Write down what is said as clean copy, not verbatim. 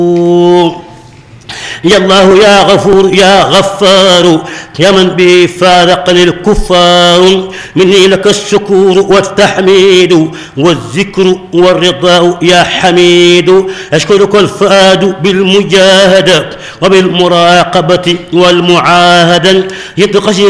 يا الله يا غفور يا غفار يا من به فارقني الكفار، مني لك الشكور والتحميد والذكر والرضا يا حميد. أشكرك الفؤاد بالمجاهدة وبالمراقبة والمعاهدة، يتقشي